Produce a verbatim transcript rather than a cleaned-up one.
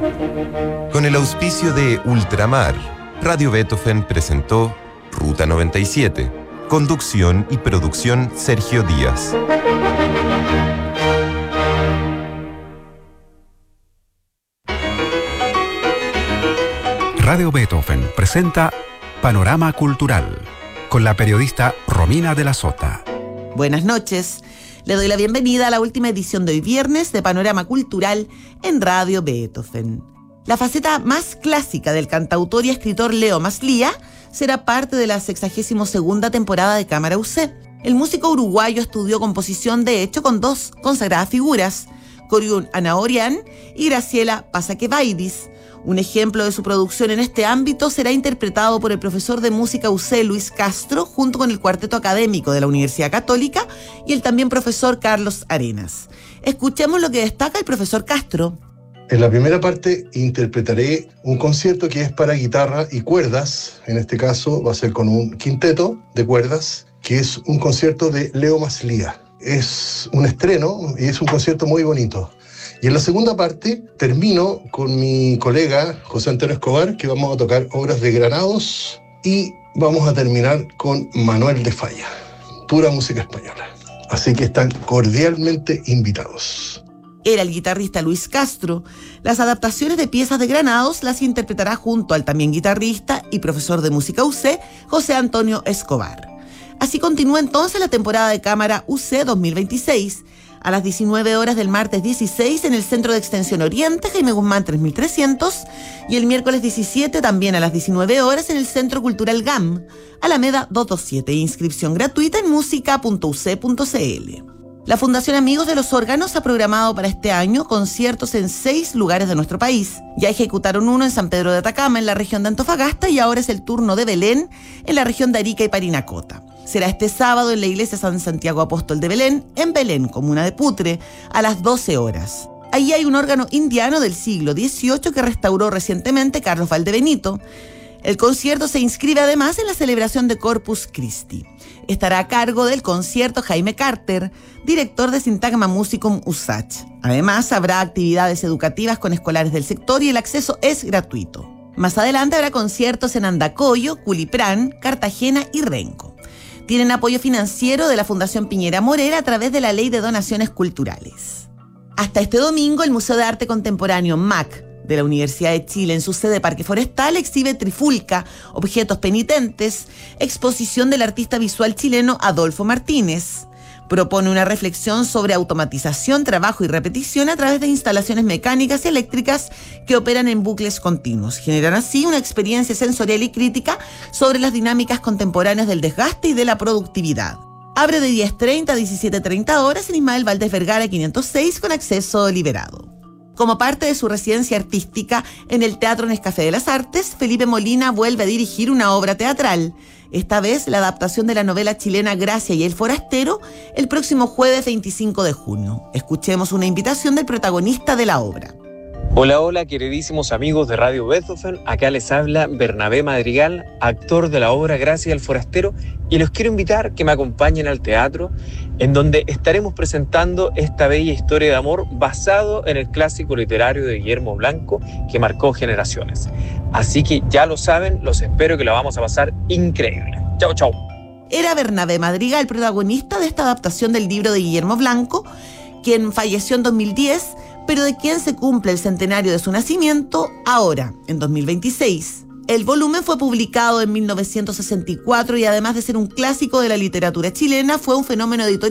Con el auspicio de Ultramar, Radio Beethoven presentó Ruta noventa y siete. Conducción y producción Sergio Díaz. Radio Beethoven presenta Panorama Cultural con la periodista Romina de la Sota. Buenas noches. Le doy la bienvenida a la última edición de hoy viernes de Panorama Cultural en Radio Beethoven. La faceta más clásica del cantautor y escritor Leo Maslía será parte de la sexagésima segunda temporada de Cámara U C. El músico uruguayo estudió composición, de hecho, con dos consagradas figuras, Coriún Anaorian y Graciela Pasaquevaidis. Un ejemplo de su producción en este ámbito será interpretado por el profesor de música U C Luis Castro junto con el cuarteto académico de la Universidad Católica y el también profesor Carlos Arenas. Escuchemos lo que destaca el profesor Castro. En la primera parte interpretaré un concierto que es para guitarra y cuerdas. En este caso va a ser con un quinteto de cuerdas, que es un concierto de Leo Maslía. Es un estreno y es un concierto muy bonito. Y en la segunda parte termino con mi colega José Antonio Escobar, que vamos a tocar obras de Granados, y vamos a terminar con Manuel de Falla, pura música española. Así que están cordialmente invitados. Era el guitarrista Luis Castro. Las adaptaciones de piezas de Granados las interpretará junto al también guitarrista y profesor de música U C, José Antonio Escobar. Así continúa entonces la temporada de Cámara U C dos mil veintiséis. A las diecinueve horas del martes dieciséis en el Centro de Extensión Oriente, Jaime Guzmán tres mil trescientos, y el miércoles diecisiete también a las diecinueve horas en el Centro Cultural G A M, Alameda doscientos veintisiete, inscripción gratuita en música punto u ce punto ce ele. La Fundación Amigos de los Órganos ha programado para este año conciertos en seis lugares de nuestro país. Ya ejecutaron uno en San Pedro de Atacama, en la región de Antofagasta, y ahora es el turno de Belén, en la región de Arica y Parinacota. Será este sábado en la Iglesia San Santiago Apóstol de Belén, en Belén, comuna de Putre, a las doce horas. Allí hay un órgano indiano del siglo dieciocho que restauró recientemente Carlos Valdebenito. El concierto se inscribe además en la celebración de Corpus Christi. Estará a cargo del concierto Jaime Carter, director de Sintagma Musicum U S A C H. Además, habrá actividades educativas con escolares del sector y el acceso es gratuito. Más adelante habrá conciertos en Andacollo, Culiprán, Cartagena y Renco. Tienen apoyo financiero de la Fundación Piñera Morera a través de la Ley de Donaciones Culturales. Hasta este domingo, el Museo de Arte Contemporáneo M A C de la Universidad de Chile, en su sede Parque Forestal, exhibe Trifulca, Objetos Penitentes, exposición del artista visual chileno Adolfo Martínez. Propone una reflexión sobre automatización, trabajo y repetición a través de instalaciones mecánicas y eléctricas que operan en bucles continuos. Generan así una experiencia sensorial y crítica sobre las dinámicas contemporáneas del desgaste y de la productividad. Abre de diez treinta a diecisiete treinta horas en Ismael Valdés Vergara quinientos seis con acceso liberado. Como parte de su residencia artística en el Teatro Nescafé de las Artes, Felipe Molina vuelve a dirigir una obra teatral. Esta vez la adaptación de la novela chilena Gracia y el Forastero, el próximo jueves veinticinco de junio. Escuchemos una invitación del protagonista de la obra. Hola, hola, queridísimos amigos de Radio Beethoven. Acá les habla Bernabé Madrigal, actor de la obra Gracia y el Forastero, y los quiero invitar que me acompañen al teatro, en donde estaremos presentando esta bella historia de amor basado en el clásico literario de Guillermo Blanco que marcó generaciones. Así que ya lo saben, los espero, que la vamos a pasar increíble. Chao, chao. Era Bernabé Madrigal, protagonista de esta adaptación del libro de Guillermo Blanco, quien falleció en dos mil diez, pero de quien se cumple el centenario de su nacimiento ahora, en dos mil veintiséis. El volumen fue publicado en mil novecientos sesenta y cuatro y además de ser un clásico de la literatura chilena, fue un fenómeno editorial